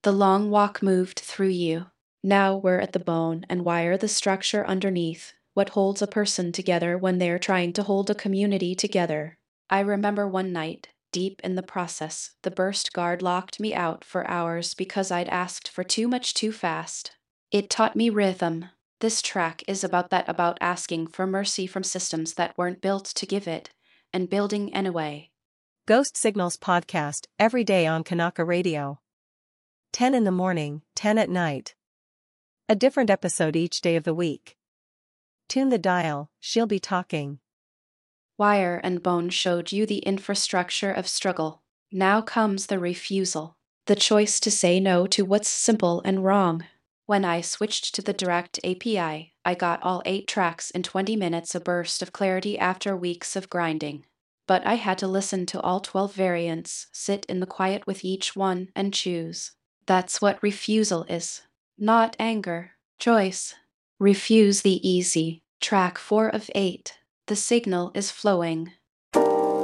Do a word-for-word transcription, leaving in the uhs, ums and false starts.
The long walk moved through you. Now we're at the bone and wire, the structure underneath, what holds a person together when they're trying to hold a community together. I remember one night, deep in the process, the burst guard locked me out for hours because I'd asked for too much too fast. It taught me rhythm. This track is about that, about asking for mercy from systems that weren't built to give it, and building anyway. Ghost Signals podcast, every day on Kanaka Radio. ten in the morning, ten at night. A different episode each day of the week. Tune the dial, she'll be talking. Wire and Bone showed you the infrastructure of struggle. Now comes the refusal. The choice to say no to what's simple and wrong. When I switched to the direct A P I, I got all eight tracks in twenty minutes, a burst of clarity after weeks of grinding. But I had to listen to all twelve variants, sit in the quiet with each one, and choose. That's what refusal is. Not anger. Choice. Refuse the easy. Track four of eight. The signal is flowing.